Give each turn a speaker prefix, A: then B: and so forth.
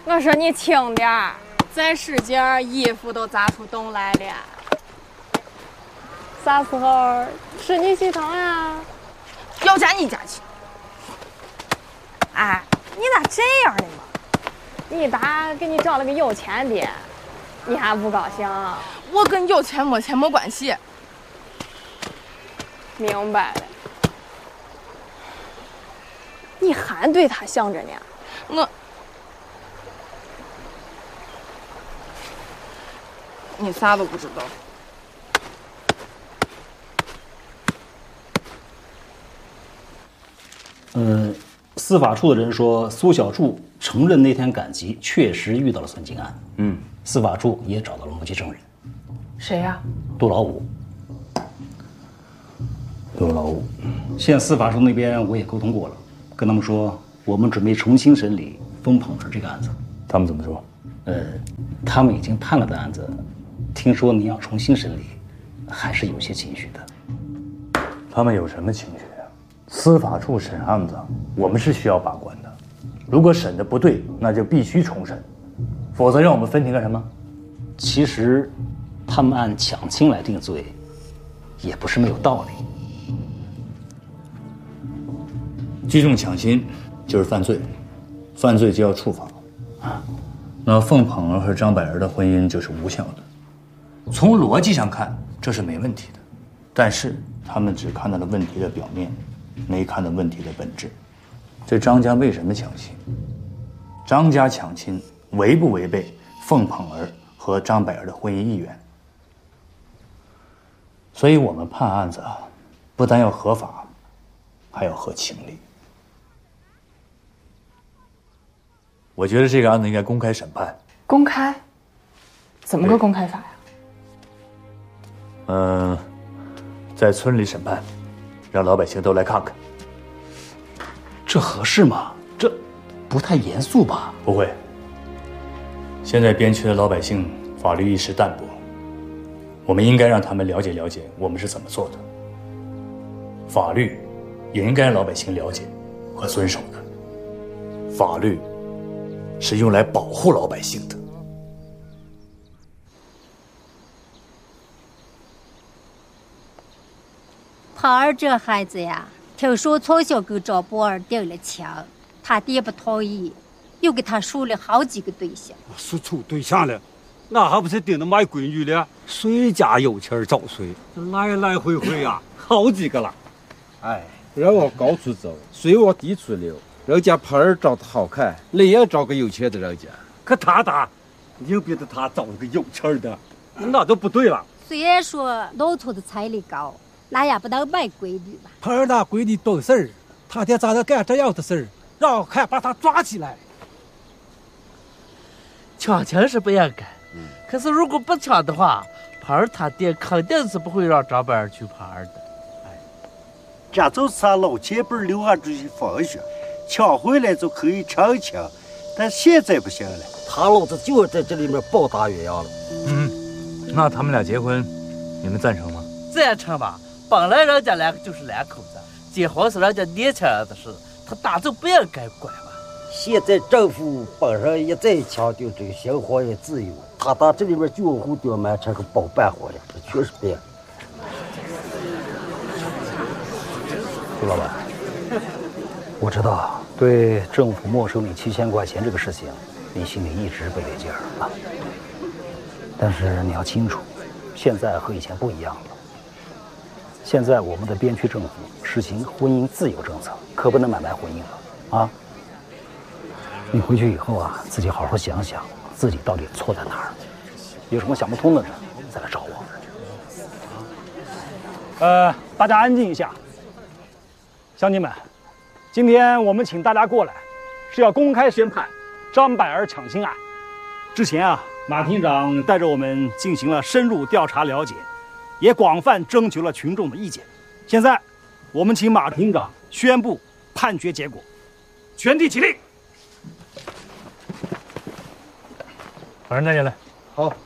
A: 我说你轻点儿，再使劲儿，衣服都砸出洞来了。啥时候是你心疼呀？
B: 要嫁你家去。
A: 哎，你咋这样的嘛？你爸给你找了个有钱的，你还不高兴？
B: 我跟有钱没钱没关系。
A: 明白了。你还对他想着呢？
B: 你啥都不知道。
C: 司法处的人说，苏小柱承认那天赶集确实遇到了孙金安。司法处也找到了目击证人。
B: 谁呀？
C: 杜老五。杜老五，县司法处那边我也沟通过了，跟他们说我们准备重新审理封捧儿这个案子。
D: 他们怎么说？
C: 他们已经判了的案子，听说你要重新审理，还是有些情绪的。
D: 他们有什么情绪啊？司法处审案子，我们是需要把关的。如果审的不对，那就必须重审，否则让我们分庭干什么？
C: 其实，他们按抢亲来定罪，也不是没有道理。
D: 聚众抢亲就是犯罪，犯罪就要处罚。那凤捧儿和张百儿的婚姻就是无效的。从逻辑上看，这是没问题的，但是他们只看到了问题的表面，没看到问题的本质。这张家为什么抢亲？张家抢亲违不违背凤捧儿和张百儿的婚姻意愿？所以我们判案子啊，不但要合法，还要合情理。我觉得这个案子应该公开审判。
B: 公开？怎么个公开法呀？
D: 在村里审判，让老百姓都来看看。
C: 这合适吗？这不太严肃吧？
D: 不会。现在边区的老百姓法律意识淡薄，我们应该让他们了解了解我们是怎么做的。法律也应该让老百姓了解和遵守的。法律是用来保护老百姓的。
E: 胖儿这孩子呀，听说从小跟张博儿定了亲，他爹不同意，又给他说了好几个对象。
F: 说出对象了，那还不是盯着买闺女了？谁家有钱找谁，来来回回啊，好几个了。
G: 哎，人往高处走，水往低处流。人家胖儿长得好看，你也找个有钱的人家。
F: 可他大，硬逼着他找一个有钱的，那就不对了。
E: 虽然说农村的彩礼高，那也不能卖闺女吧。
H: 胖儿那闺女懂事儿，他爹咋能干这样的事儿？让看把他抓起来。
I: 抢亲是不应该，可是如果不抢的话，胖儿他爹肯定是不会让张百儿娶胖儿的。
J: 这就是他老前辈留下这些风水，抢回来就可以成亲，但现在不行了。
G: 他老子就在这里面暴打鸳鸯了。
D: 那他们俩结婚，你们赞成吗？
I: 赞成吧，本来人家两个就是两口子，结婚是人家年轻人的事，他大就不应该管吧。
G: 现在政府本身一再强调这个新婚姻自由，他到这里面就胡刁蛮成个包办活了，这确实变了。
C: 朱老板，我知道对政府没收你7000块钱这个事情，你心里一直不得劲儿啊。但是你要清楚，现在和以前不一样了。现在我们的边区政府实行婚姻自由政策，可不能买卖婚姻了啊！你回去以后啊，自己好好想想，自己到底错在哪儿，有什么想不通的呢，再来找我。
K: 大家安静一下。乡亲们，今天我们请大家过来，是要公开宣判张百儿抢亲案。之前啊，马厅长带着我们进行了深入调查了解，也广泛征求了群众的意见。现在，我们请马厅长宣布判决结果。全体起立。
D: 把人带进来。
G: 好。